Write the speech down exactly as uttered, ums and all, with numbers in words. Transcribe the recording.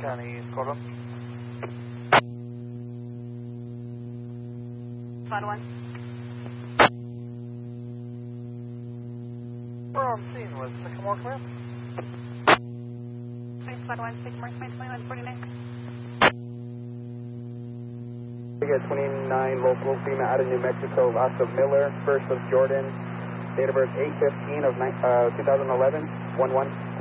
County, Squadron. Squad one. We're on scene with Sycamore Command. Squad one, Sycamore Command twenty-one forty-nine. We got twenty-nine local FEMA out of New Mexico, loss of Miller, first of Jordan, date of birth eight fifteen of uh, two thousand eleven, one one.